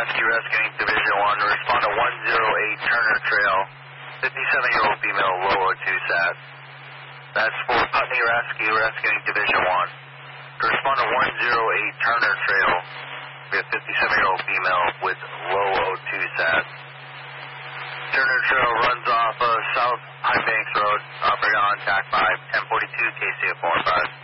Rescuing Division 1. Respond to 108 Turner Trail. 57-year-old female, low O2 SAT. That's for Putney Rescue, Rescuing Division 1. To respond to 108 Turner Trail, we have 57-year-old female with low O2 SAT. Turner Trail runs off of South High Banks Road, operating on TAC 5, 1042 KCF 45.